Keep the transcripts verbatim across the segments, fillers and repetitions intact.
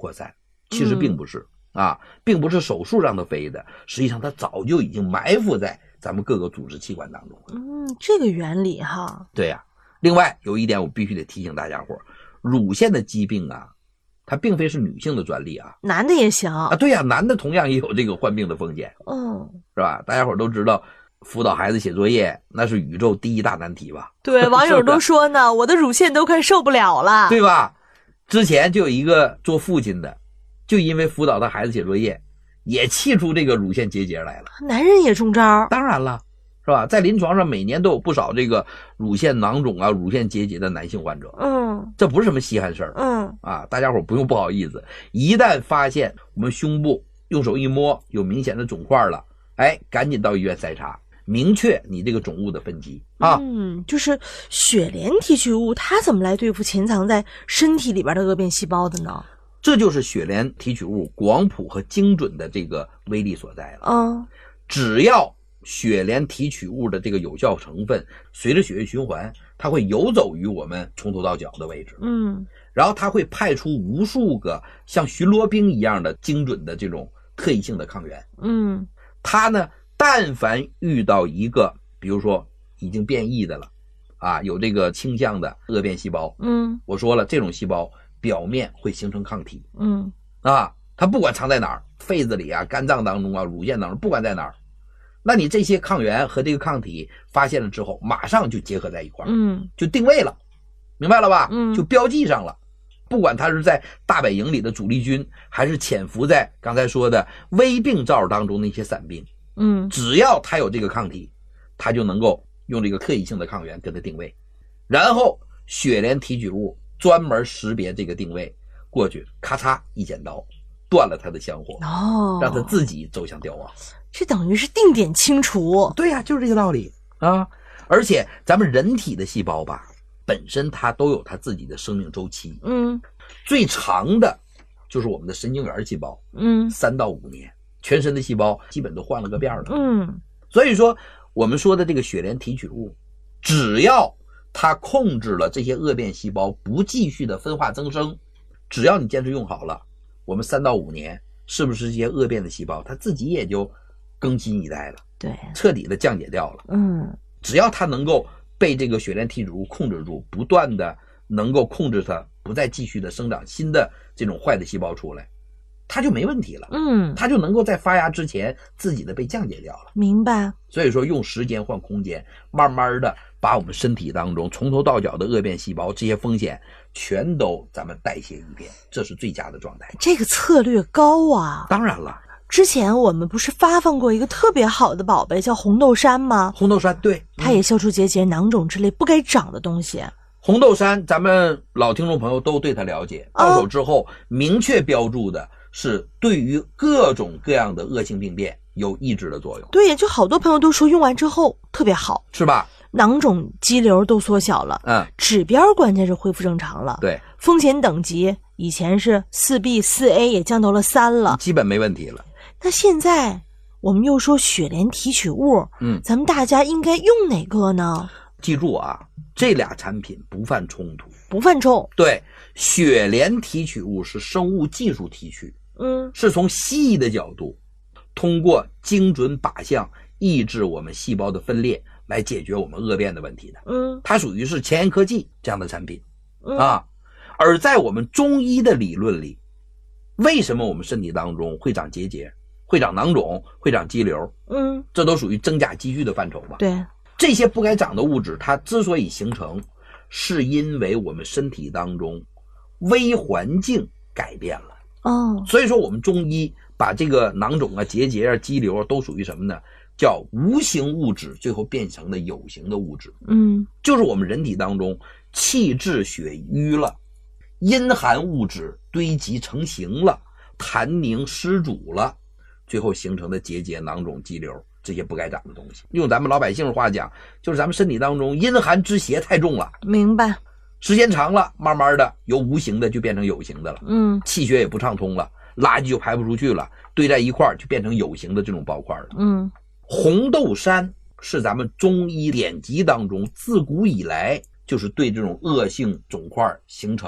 扩散，其实并不是、嗯、啊，并不是手术让它飞的，实际上它早就已经埋伏在咱们各个组织器官当中了。 嗯，这个原理哈。 对呀、啊。另外有一点我必须得提醒大家伙，乳腺的疾病啊，它并非是女性的专利啊， 男的也行啊。对呀、啊，男的同样也有这个患病的风险。 嗯， 是吧？大家伙都知道辅导孩子写作业那是宇宙第一大难题吧？ 对，网友都说呢，我的乳腺都快受不了了， 对吧？之前就有一个做父亲的，就因为辅导他孩子写作业，也气出这个乳腺结节来了。 男人也中招？ 当然了，是吧？在临床上每年都有不少这个乳腺囊肿啊、乳腺结节的男性患者。 嗯， 这不是什么稀罕事儿。 嗯啊，大家伙不用不好意思，一旦发现我们胸部用手一摸有明显的肿块了，哎，赶紧到医院筛查，明确你这个肿物的分级啊。 嗯，就是血莲提取物它怎么来对付潜藏在身体里边的恶变细胞的呢？ 这就是血莲提取物广谱和精准的这个威力所在了。 嗯， 只要血莲提取物的这个有效成分随着血液循环，它会游走于我们从头到脚的位置。 嗯， 然后它会派出无数个像巡逻兵一样的精准的这种特异性的抗原。 嗯， 它呢，但凡遇到一个比如说已经变异的了啊，有这个倾向的恶变细胞， 嗯， 我说了，这种细胞表面会形成抗体。 嗯， 啊，它不管藏在哪儿，肺子里啊、肝脏当中啊、乳腺当中，不管在哪儿，那你这些抗原和这个抗体发现了之后，马上就结合在一块儿， 嗯， 就定位了，明白了吧？ 嗯， 就标记上了。不管它是在大本营里的主力军，还是潜伏在刚才说的微病灶当中的一些散兵， 嗯， 只要它有这个抗体，它就能够用这个特异性的抗原跟它定位，然后血莲提取物专门识别这个定位，过去咔嚓一剪刀断了它的香火， 哦， 让它自己走向凋亡。 这等于是定点清除。 对呀、啊，就是这个道理啊！而且咱们人体的细胞吧，本身它都有它自己的生命周期。 嗯， 最长的就是我们的神经元细胞， 嗯， 三到五年，全身的细胞基本都换了个遍了。 嗯， 所以说我们说的这个血莲提取物，只要它控制了这些恶变细胞不继续的分化增生，只要你坚持用好了，我们三到五年，是不是这些恶变的细胞它自己也就更新一代了， 对， 彻底的降解掉了。 嗯， 只要它能够被这个血莲提取物控制住，不断的能够控制它不再继续的生长新的这种坏的细胞出来，它就没问题了。 嗯， 它就能够在发芽之前自己的被降解掉了。 明白。 所以说用时间换空间，慢慢的把我们身体当中从头到脚的恶变细胞这些风险全都咱们代谢一遍，这是最佳的状态。 这个策略高啊。 当然了， 之前我们不是发放过一个特别好的宝贝叫红豆杉吗？ 红豆杉，对， 它也消除结节、囊肿之类不该长的东西。 红豆杉咱们老听众朋友都对它了解，到手之后明确标注的是对于各种各样的恶性病变有抑制的作用。 对，就好多朋友都说用完之后特别好， 是吧？ 囊肿肌瘤都缩小了， 嗯， 指标关键是恢复正常了， 对， 风险等级以前是 四 B 四 A 也降到了三了， 基本没问题了。 那现在我们又说血莲提取物， 嗯， 咱们大家应该用哪个呢？ 记住啊，这俩产品不犯冲突， 不犯冲。 对，血莲提取物是生物技术提取， 嗯， 是从西医的角度，通过精准靶向抑制我们细胞的分裂来解决我们恶变的问题的。 嗯， 它属于是前沿科技这样的产品、 嗯、 啊。而在我们中医的理论里，为什么我们身体当中会长结节、会长囊肿、会长肌瘤？ 嗯， 这都属于真假积聚的范畴吧？ 对， 这些不该长的物质，它之所以形成，是因为我们身体当中微环境改变了。 哦， 所以说我们中医把这个囊肿啊、结节啊、肌瘤啊都属于什么呢？叫无形物质最后变成的有形的物质。 嗯， 就是我们人体当中气滞血瘀了，阴寒物质堆积成形了，痰凝湿阻了，最后形成的结节、囊肿、肌瘤这些不该长的东西。用咱们老百姓话讲，就是咱们身体当中阴寒之邪太重了， 明白。 时间长了，慢慢的由无形的就变成有形的了。 嗯， 气血也不畅通了，垃圾就排不出去了，堆在一块儿就变成有形的这种包块了。 嗯， 红豆杉是咱们中医典籍当中自古以来就是对这种恶性肿块形成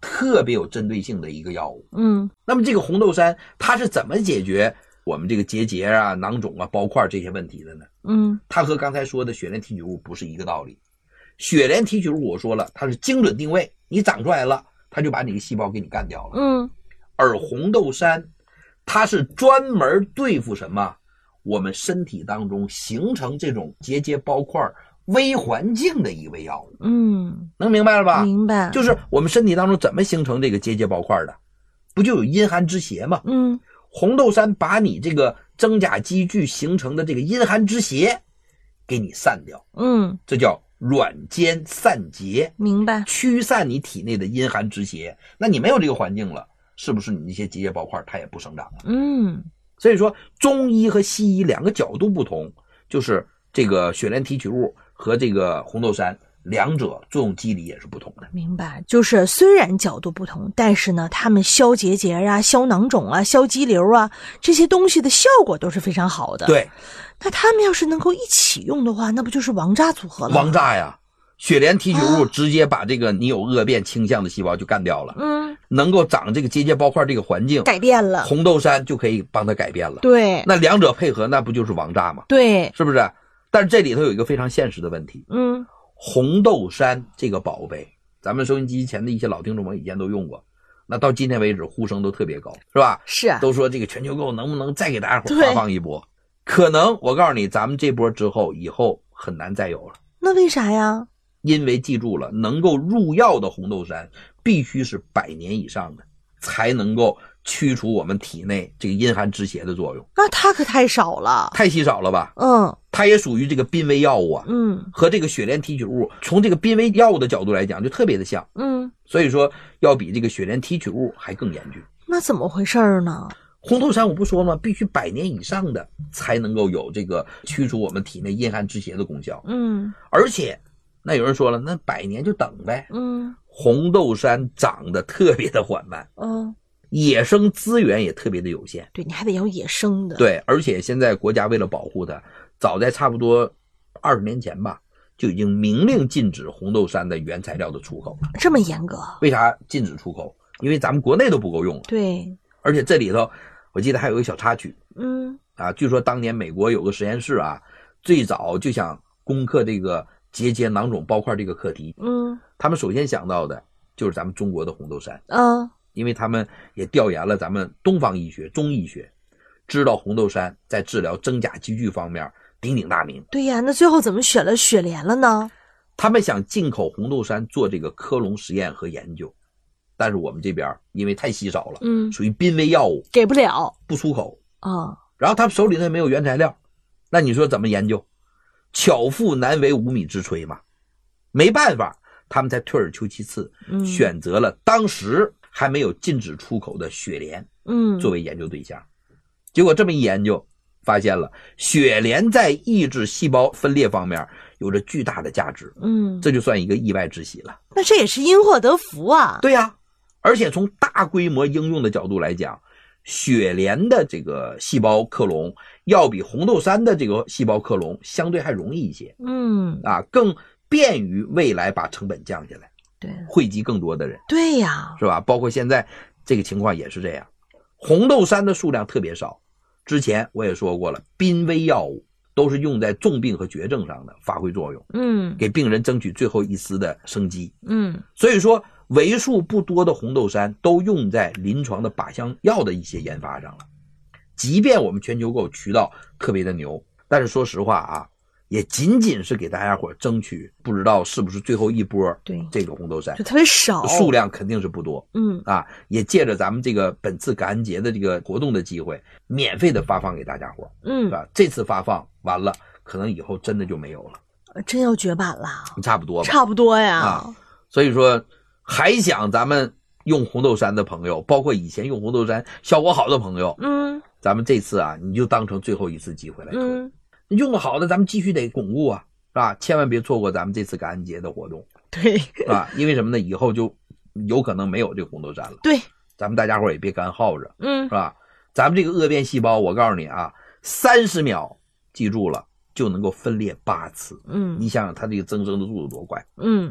特别有针对性的一个药物。 嗯， 那么这个红豆杉它是怎么解决我们这个结节啊、囊肿啊、包块这些问题的呢？ 嗯， 它和刚才说的血莲提取物不是一个道理。血莲提取物我说了，它是精准定位，你长出来了，它就把你的细胞给你干掉了。 嗯， 而红豆杉它是专门对付什么？我们身体当中形成这种结节包块微环境的一味药物。 嗯， 能明白了吧？ 明白。 就是我们身体当中怎么形成这个结节包块的？不就有阴寒之邪吗？ 嗯， 红豆杉把你这个真假积聚形成的这个阴寒之邪给你散掉。 嗯， 这叫软坚散结， 明白。 驱散你体内的阴寒之邪。那你没有这个环境了，是不是你那些结节包块它也不生长了？ 嗯， 所以说中医和西医两个角度不同，就是这个血莲提取物和这个红豆杉两者作用机理也是不同的。 明白。就是虽然角度不同，但是呢，它们消结节啊、消囊肿啊、消肌瘤啊，这些东西的效果都是非常好的。 对， 那它们要是能够一起用的话，那不就是王炸组合了？ 王炸呀！血莲提取物直接把这个你有恶变倾向的细胞就干掉了， 嗯， 能够长这个结节包块这个环境改变了， 红豆杉就可以帮它改变了。 对， 那两者配合，那不就是王炸吗？ 对， 是不是？但是这里头有一个非常现实的问题， 嗯， 红豆杉这个宝贝，咱们收音机前的一些老听众们以前都用过，那到今天为止呼声都特别高，是吧？ 是啊， 都说这个全球购能不能再给大家伙发放一波？可能我告诉你，咱们这波之后以后很难再有了。 那为啥呀？ 因为记住了，能够入药的红豆杉必须是百年以上的，才能够驱除我们体内这个阴寒之邪的作用。 那它可太少了， 太稀少了吧？ 嗯， 它也属于这个濒危药物啊。 嗯， 和这个血莲提取物从这个濒危药物的角度来讲就特别的像。 嗯， 所以说要比这个血莲提取物还更严峻。 那怎么回事呢？ 红豆杉我不说了吗？必须百年以上的才能够有这个驱除我们体内阴寒之邪的功效。 嗯， 而且那有人说了，那百年就等呗。 嗯， 红豆杉长得特别的缓慢， 嗯， 野生资源也特别的有限。 对，你还得要野生的。 对，而且现在国家为了保护它，早在差不多二十年前吧，就已经明令禁止红豆杉的原材料的出口。 这么严格？ 为啥禁止出口？因为咱们国内都不够用了。 对， 而且这里头我记得还有一个小插曲， 嗯， 啊，据说当年美国有个实验室啊，最早就想攻克这个结节囊肿包块这个课题。 嗯， 他们首先想到的就是咱们中国的红豆杉。 嗯， 因为他们也调研了咱们东方医学、中医学，知道红豆杉在治疗真假积聚方面鼎鼎大名。 对呀，那最后怎么选了血莲了呢？ 他们想进口红豆杉做这个科隆实验和研究，但是我们这边因为太稀少了， 嗯， 属于濒危药物， 给不了不出口啊。 然后他们手里头也没有原材料，那你说怎么研究？巧妇难为无米之炊嘛，没办法，他们才退而求其次， 嗯， 选择了当时还没有禁止出口的血莲， 嗯， 作为研究对象。结果这么一研究，发现了血莲在抑制细胞分裂方面有着巨大的价值。 嗯， 这就算一个意外之喜了。 那这也是因祸得福啊。 对呀、啊，而且从大规模应用的角度来讲，血莲的这个细胞克隆要比红豆杉的这个细胞克隆相对还容易一些。 嗯， 啊，更便于未来把成本降下来， 对， 惠及更多的人。 对呀， 是吧？包括现在这个情况也是这样，红豆杉的数量特别少。之前我也说过了，濒危药物都是用在重病和绝症上的发挥作用， 嗯， 给病人争取最后一丝的生机。 嗯， 所以说为数不多的红豆杉都用在临床的靶向药的一些研发上了。即便我们全球购渠道特别的牛，但是说实话啊，也仅仅是给大家伙争取，不知道是不是最后一波。 对， 这个红豆杉就特别少， 数量肯定是不多。 嗯啊，也借着咱们这个本次感恩节的这个活动的机会，免费的发放给大家伙。 嗯， 啊，这次发放完了，可能以后真的就没有了， 真要绝版了， 差不多吧， 差不多呀。 啊，所以说还想咱们用红豆杉的朋友，包括以前用红豆杉效果好的朋友， 嗯， 咱们这次啊，你就当成最后一次机会来推。 嗯， 用的好的，咱们继续得巩固啊，是吧？千万别错过咱们这次感恩节的活动， 对， 是吧？因为什么呢？以后就有可能没有这个红豆杉了。 对， 咱们大家伙也别干耗着， 嗯， 是吧？咱们这个恶变细胞，我告诉你啊，三十秒，记住了，就能够分裂八次。 嗯， 你想想它这个增生的速度多快。 嗯，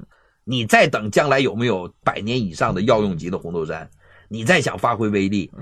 你再等将来有没有百年以上的药用级的红豆杉，你再想发挥威力，